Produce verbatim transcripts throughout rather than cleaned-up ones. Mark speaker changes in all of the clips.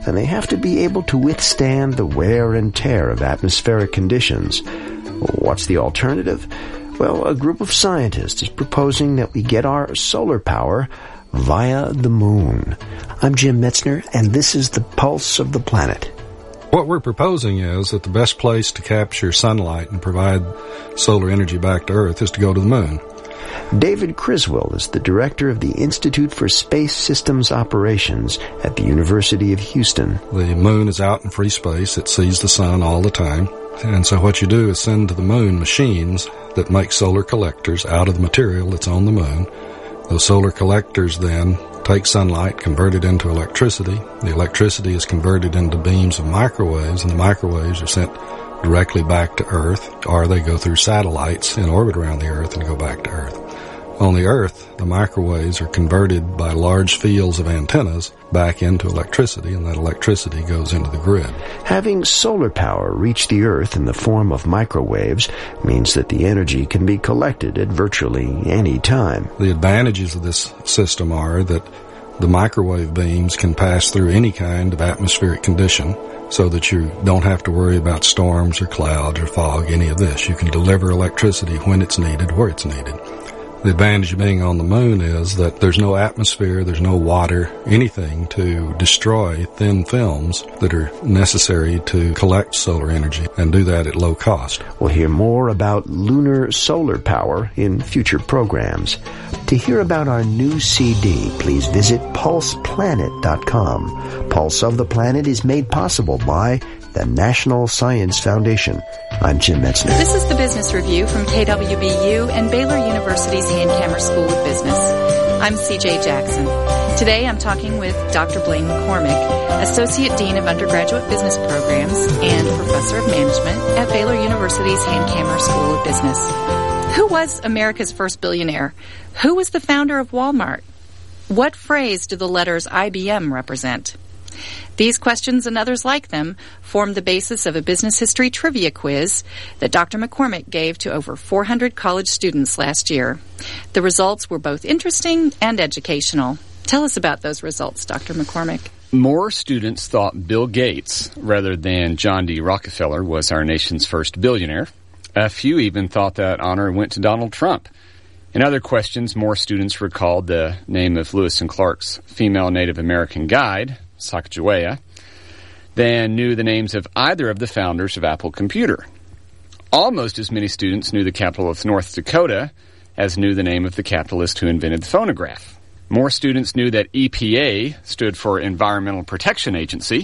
Speaker 1: and they have to be able to withstand the wear and tear of atmospheric conditions. What's the alternative? Well, a group of scientists is proposing that we get our solar power via the moon. I'm Jim Metzner, and this is the Pulse of the Planet.
Speaker 2: What we're proposing is that the best place to capture sunlight and provide solar energy back to Earth is to go to the moon.
Speaker 1: David Criswell is the director of the Institute for Space Systems Operations at the University of Houston.
Speaker 2: The moon is out in free space. It sees the sun all the time. And so what you do is send to the moon machines that make solar collectors out of the material that's on the moon. Those solar collectors then take sunlight, convert it into electricity. The electricity is converted into beams of microwaves, and the microwaves are sent directly back to Earth, or they go through satellites in orbit around the Earth and go back to Earth. On the Earth, the microwaves are converted by large fields of antennas back into electricity, and that electricity goes into the grid.
Speaker 1: Having solar power reach the Earth in the form of microwaves means that the energy can be collected at virtually any time.
Speaker 2: The advantages of this system are that the microwave beams can pass through any kind of atmospheric condition, so that you don't have to worry about storms or clouds or fog, any of this. You can deliver electricity when it's needed, where it's needed. The advantage of being on the moon is that there's no atmosphere, there's no water, anything to destroy thin films that are necessary to collect solar energy and do that at low cost.
Speaker 1: We'll hear more about lunar solar power in future programs. To hear about our new C D, please visit pulse planet dot com. Pulse of the Planet is made possible by the National Science Foundation. I'm Jim Metzner.
Speaker 3: This is the Business Review from K W B U and Baylor University's Hankamer School of Business. I'm C J Jackson. Today I'm talking with Doctor Blaine McCormick, Associate Dean of Undergraduate Business Programs and Professor of Management at Baylor University's Hankamer School of Business. Who was America's first billionaire? Who was the founder of Walmart? What phrase do the letters I B M represent? These questions and others like them form the basis of a business history trivia quiz that Doctor McCormick gave to over four hundred college students last year. The results were both interesting and educational. Tell us about those results, Doctor McCormick.
Speaker 4: More students thought Bill Gates, rather than John D. Rockefeller, was our nation's first billionaire. A few even thought that honor went to Donald Trump. In other questions, more students recalled the name of Lewis and Clark's female Native American guide, Sacagawea, than knew the names of either of the founders of Apple Computer. Almost as many students knew the capital of North Dakota as knew the name of the capitalist who invented the phonograph. More students knew that E P A stood for Environmental Protection Agency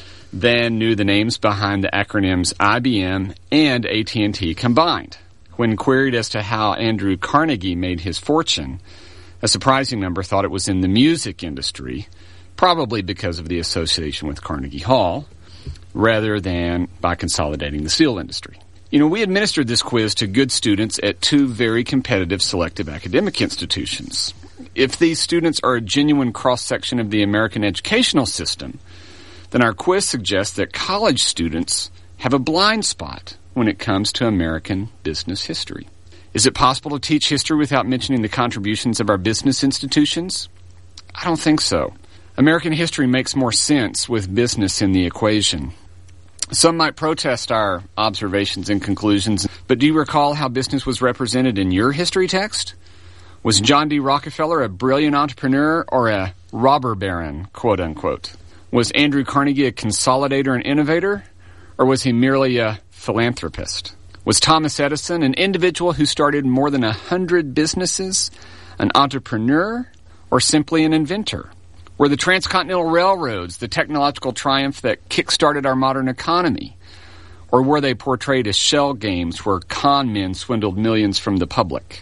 Speaker 4: than knew the names behind the acronyms I B M and A T and T combined. When queried as to how Andrew Carnegie made his fortune, a surprising number thought it was in the music industry, probably because of the association with Carnegie Hall, rather than by consolidating the steel industry. You know, we administered this quiz to good students at two very competitive selective academic institutions. If these students are a genuine cross-section of the American educational system, then our quiz suggests that college students have a blind spot when it comes to American business history. Is it possible to teach history without mentioning the contributions of our business institutions? I don't think so. American history makes more sense with business in the equation. Some might protest our observations and conclusions, but do you recall how business was represented in your history text? Was John D. Rockefeller a brilliant entrepreneur or a robber baron, quote unquote? Was Andrew Carnegie a consolidator and innovator, or was he merely a philanthropist? Was Thomas Edison an individual who started more than a hundred businesses, an entrepreneur, or simply an inventor? Were the transcontinental railroads the technological triumph that kick-started our modern economy? Or were they portrayed as shell games where con men swindled millions from the public?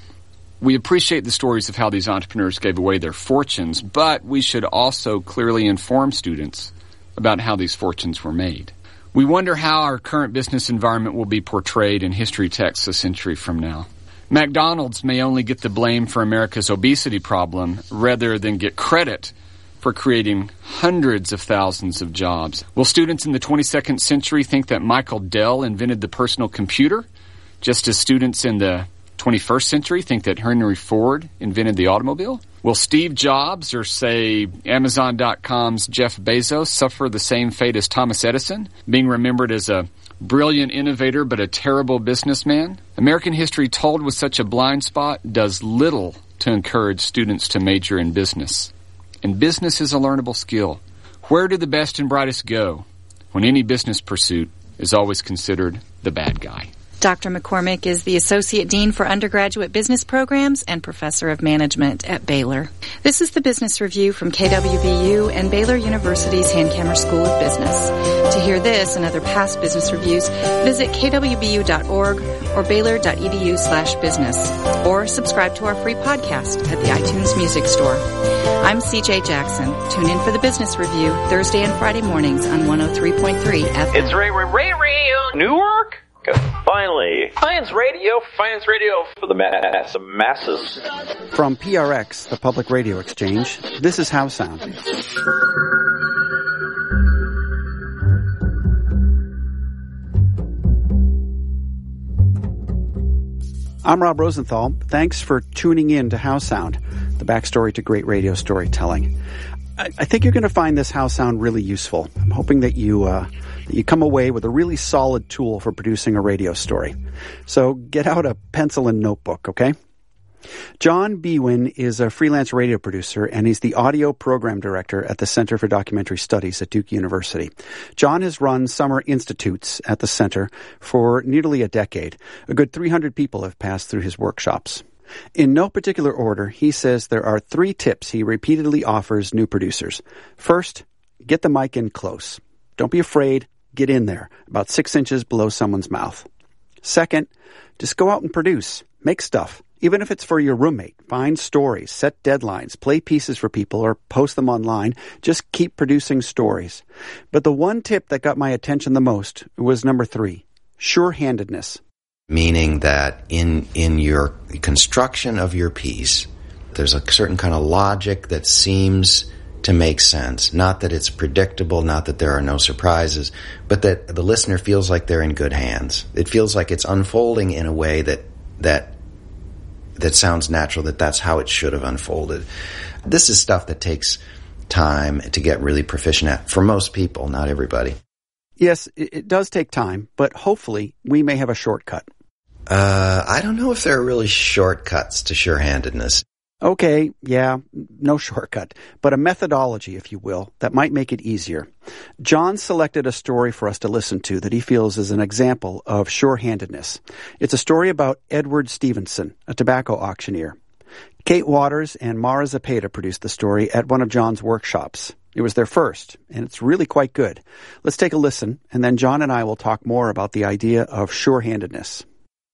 Speaker 4: We appreciate the stories of how these entrepreneurs gave away their fortunes, but we should also clearly inform students about how these fortunes were made. We wonder how our current business environment will be portrayed in history texts a century from now. McDonald's may only get the blame for America's obesity problem rather than get credit for creating hundreds of thousands of jobs. Will students in the twenty-second century think that Michael Dell invented the personal computer, just as students in the twenty-first century think that Henry Ford invented the automobile? Will Steve Jobs or, say, Amazon dot com's Jeff Bezos suffer the same fate as Thomas Edison, being remembered as a brilliant innovator but a terrible businessman? American history told with such a blind spot does little to encourage students to major in business. And business is a learnable skill. Where do the best and brightest go when any business pursuit is always considered the bad guy?
Speaker 3: Doctor McCormick is the Associate Dean for Undergraduate Business Programs and Professor of Management at Baylor. This is the Business Review from K W B U and Baylor University's Hankamer School of Business. To hear this and other past business reviews, visit k w b u dot org or baylor dot e d u slash business, or subscribe to our free podcast at the iTunes Music Store. I'm C J Jackson. Tune in for the Business Review Thursday and Friday mornings on one oh three point three F M.
Speaker 5: It's Ray Ray Ray Ray Newark. Finally, Science Radio, Science Radio for the mass, masses.
Speaker 6: From P R X, the Public Radio Exchange, this is How Sound. I'm Rob Rosenthal. Thanks for tuning in to How Sound, the backstory to great radio storytelling. I, I think you're going to find this How Sound really useful. I'm hoping that you uh, that you come away with a really solid tool for producing a radio story. So get out a pencil and notebook, okay? John Biewen is a freelance radio producer, and he's the audio program director at the Center for Documentary Studies at Duke University. John has run summer institutes at the center for nearly a decade. A good three hundred people have passed through his workshops. In no particular order, he says there are three tips he repeatedly offers new producers. First, get the mic in close. Don't be afraid. Get in there, about six inches below someone's mouth. Second, just go out and produce. Make stuff. Even if it's for your roommate, find stories, set deadlines, play pieces for people, or post them online. Just keep producing stories. But the one tip that got my attention the most was number three, sure-handedness.
Speaker 7: Meaning that in in your construction of your piece, there's a certain kind of logic that seems to make sense. Not that it's predictable, not that there are no surprises, but that the listener feels like they're in good hands. It feels like it's unfolding in a way that that that sounds natural, that that's how it should have unfolded. This is stuff that takes time to get really proficient at for most people, not everybody.
Speaker 6: Yes, it does take time, but hopefully we may have a shortcut.
Speaker 7: Uh, I don't know if there are really shortcuts to sure-handedness.
Speaker 6: Okay, yeah, no shortcut, but a methodology, if you will, that might make it easier. John selected a story for us to listen to that he feels is an example of sure-handedness. It's a story about Edward Stevenson, a tobacco auctioneer. Kate Waters and Mara Zapata produced the story at one of John's workshops. It was their first, and it's really quite good. Let's take a listen, and then John and I will talk more about the idea of sure-handedness.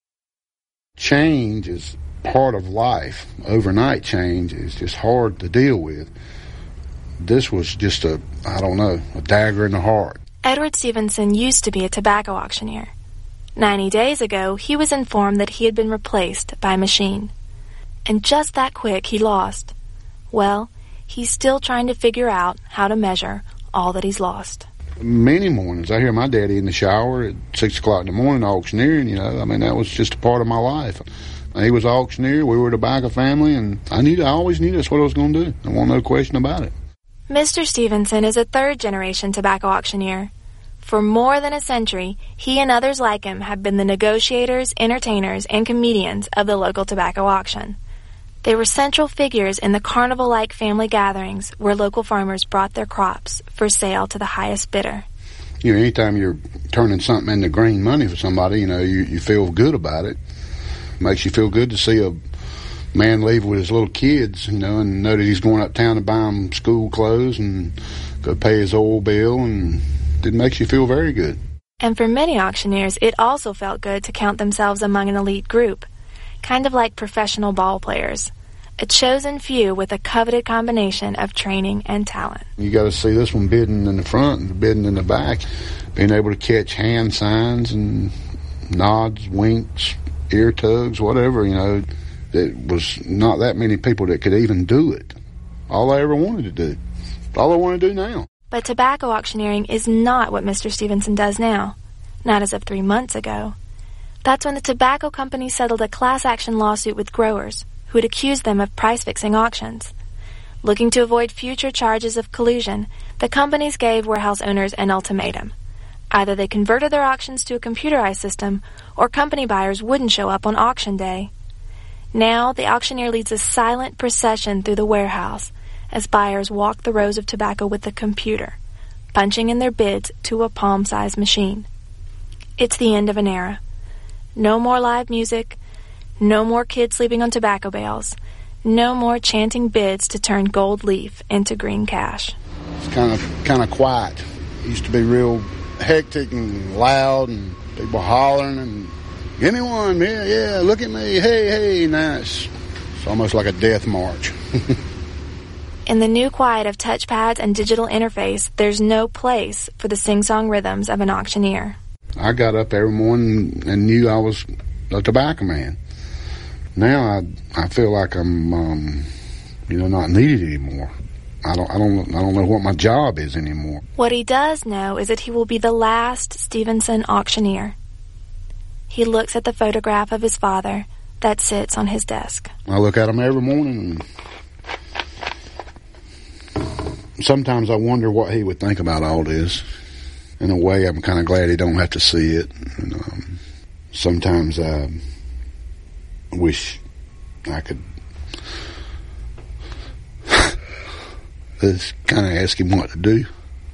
Speaker 8: Change is part of life. Overnight change is just hard to deal with. This was just a, I don't know, a dagger in the heart.
Speaker 9: Edward Stevenson used to be a tobacco auctioneer. Ninety days ago, he was informed that he had been replaced by a machine. And just that quick, he lost. Well, he's still trying to figure out how to measure all that he's lost.
Speaker 8: Many mornings, I hear my daddy in the shower at six o'clock in the morning auctioneering, you know. I mean, that was just a part of my life. He was an auctioneer, we were a tobacco family, and I knew, I always knew that's what I was going to do. There wasn't no question about it.
Speaker 9: Mister Stevenson is a third-generation tobacco auctioneer. For more than a century, he and others like him have been the negotiators, entertainers, and comedians of the local tobacco auction. They were central figures in the carnival-like family gatherings where local farmers brought their crops for sale to the highest bidder.
Speaker 8: You know, anytime you're turning something into green money for somebody, you know, you, you feel good about it. It makes you feel good to see a man leave with his little kids, you know, and know that he's going uptown to buy them school clothes and go pay his oil bill, and it makes you feel very good.
Speaker 9: And for many auctioneers, it also felt good to count themselves among an elite group. Kind of like professional ball players, a chosen few with a coveted combination of training and talent.
Speaker 8: You got to see this one bidding in the front and bidding in the back, being able to catch hand signs and nods, winks, ear tugs, whatever, you know. There was not that many people that could even do it. All I ever wanted to do. All I want to do now.
Speaker 9: But tobacco auctioneering is not what Mister Stevenson does now. Not as of three months ago. That's when the tobacco company settled a class action lawsuit with growers who had accused them of price-fixing auctions. Looking to avoid future charges of collusion, the companies gave warehouse owners an ultimatum. Either they converted their auctions to a computerized system, or company buyers wouldn't show up on auction day. Now, the auctioneer leads a silent procession through the warehouse as buyers walk the rows of tobacco with a computer, punching in their bids to a palm-sized machine. It's the end of an era. No more live music, no more kids sleeping on tobacco bales, no more chanting bids to turn gold leaf into green cash.
Speaker 8: It's kind of kind of quiet. It used to be real hectic and loud, and people hollering and anyone, yeah, yeah, look at me, hey, hey. Now it's, it's almost like a death march.
Speaker 9: In the new quiet of touchpads and digital interface, there's no place for the sing-song rhythms of an auctioneer.
Speaker 8: I got up every morning and knew I was a tobacco man. Now I I feel like I'm um, you know not needed anymore. I don't I don't I don't know what my job is anymore.
Speaker 9: What he does know is that he will be the last Stevenson auctioneer. He looks at the photograph of his father that sits on his desk.
Speaker 8: I look at him every morning, and sometimes I wonder what he would think about all this. In a way, I'm kind of glad he don't have to see it. And, um, sometimes I wish I could just kind of ask him what to do.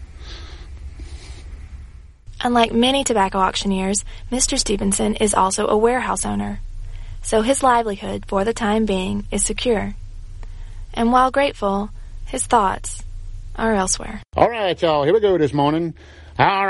Speaker 9: Unlike many tobacco auctioneers, Mister Stevenson is also a warehouse owner, so his livelihood for the time being is secure. And while grateful, his thoughts are elsewhere.
Speaker 8: All right, y'all, here we go this morning. All right.